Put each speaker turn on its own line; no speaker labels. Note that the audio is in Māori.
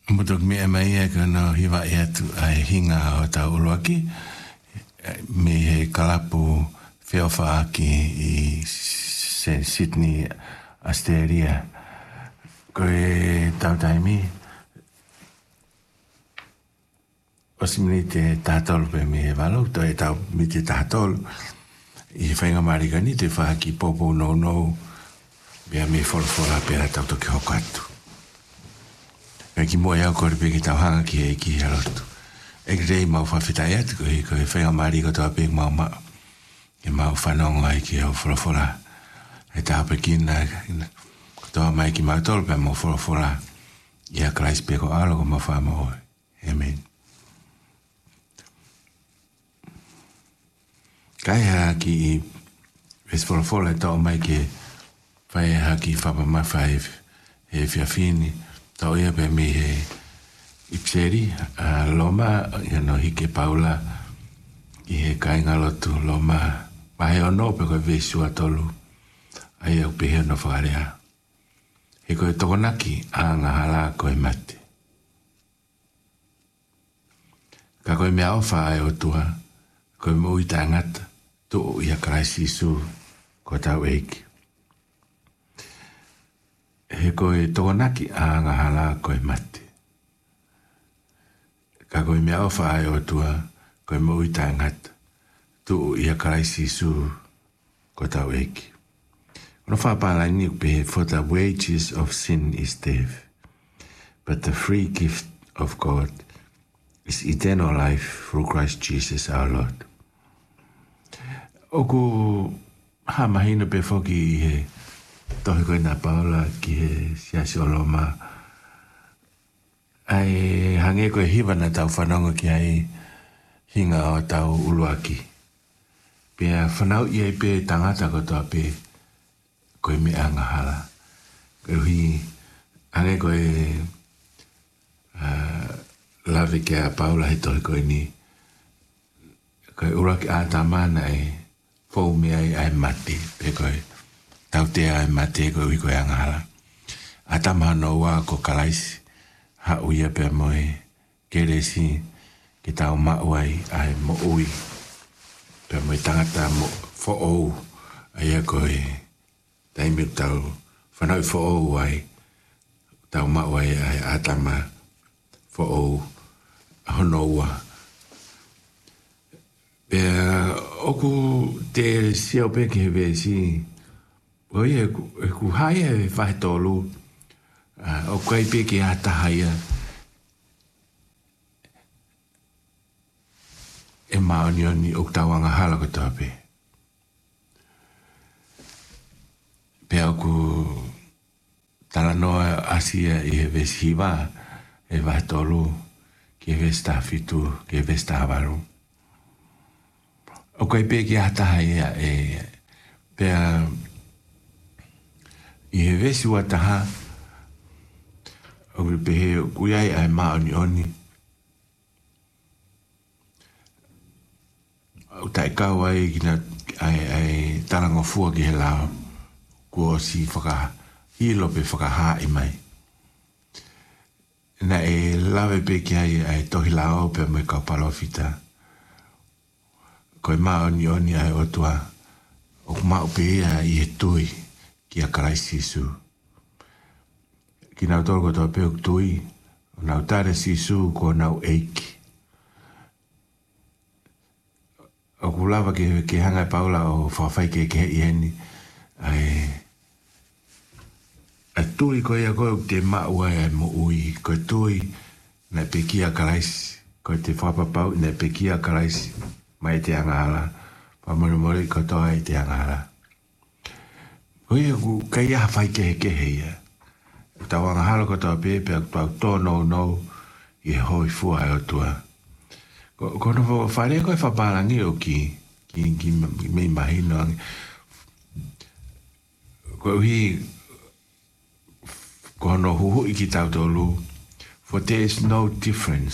Mutuk mi e mai e kano hiwa e atu ai hinga o tau uruaki. Mi he kalapu whiawha aki i Sydney, Australia. Koe tau taimi. Osimini te tātolu pe mi he walu. To e tau mi te tātolu. I whainga marikani te whaki popo no. Bea mi wholawhola pera tau toki hoko atu. Ki moe au kore pe ki tau hanga ki e ki harotu. E rei mau whawhitai atu ko e whainga mari ko toa pe mau mau. E mau whanongo ai ki au wholawhola. E tā pe kina ko toa mai ki mau tolu pe mau wholawhola. Ia Christ pe ko alo ko mau whamao. Amen. Kai haki i ves wholawhola e toa mai ki whai haki whapamawhai e whiawhini. Tau ia pe mi he ipseri loma no hike paula i he kainga lotu loma mahe ono pe koe vesua tolu ai au pehe no whakarea. He koe tokonaki a ngā hala koe mate. Ka koe mea ofa ai o tua koe mui ta ngata tu ia Christ Isu ko tau eiki. He koe tokonaki a ngā hala koe mate. Ka koe mea ofa ai o tua, koe mui tā ngata, tu ia Christ Isu ko tau eiki. Kono whapala ni upe, for the wages of sin is death, but the free gift of God is eternal life through Christ Jesus our Lord. Oku ha mahina pe foki i he tohi koe nā paula ki he siasi o loma. Ai hange koe hiwa na tau whanonga ki ai hinga o tau uluaki. Pea whanau iai pe tangata ko toa pe koe me anga hala. Koe hui hange koe lave ke a paula he tohi koe ni. Koe uluaki a tamana e fau me ai mati pe koe. Tau te ai mate ko ui koe angala. Atama no wa ko kalaisi. Ha uia pe moe. Keresi ki tau mauai ai mo ui. Pe moe tangata mo fo ou. Aia koe. Taimi tau. Whanau fo ou ai. Tau mauai ai atama. Fo ou. Hono ua. Pe oku te siau pe ke hewe si. Oi e ku hai e whahe tolu. O kai pe ke ata haia. E maoni o tawanga hala ko tape. Pe aku tala noa asia i he veshiva e whahe tolu ki he vesta fitu, ki he vesta havaru. O kai pe ke ata haia e pe i he vesi ua taha o me pehe kuiai ai maoni. O tai kau ai kina ai tarango fua ki he lao kua si whaka hilo pe whaka hae mai. Na e lawe pe ki ai tohi lao pe me kau palofita. Koe maoni ai o tua o mau pe i he tui. Ki a Christ Isu. Ki nau toro ko toa peuk tui, o nau tare Isu ko nau eiki. O kulava ke hanga paula o whawhai ke hei heni, ai tui ko ia koe te maua e mo ui, koe tui na pe ki a Christ, koe te whapapau na pe ki a Christ, mai te angala, whamoremore ko toa i te angala. Hoi aku kai aha whai kehe ia. Tau anga hala ko tau pepe aku tau tō no i he hoi fua e o tua. Kono whare koe whaparangi o ki mei mahino. Koe hui kono huhu i ki tau tolu. For there is no difference